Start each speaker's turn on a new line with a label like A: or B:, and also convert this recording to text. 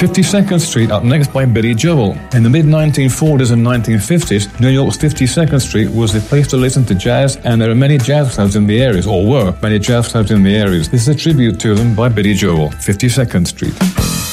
A: 52nd Street up next by Billy Joel. In the mid-1940s and 1950s, New York's 52nd Street was the place to listen to jazz, and there are many jazz clubs in the areas, or were many jazz clubs in the areas. This is a tribute to them by Billy Joel, 52nd Street.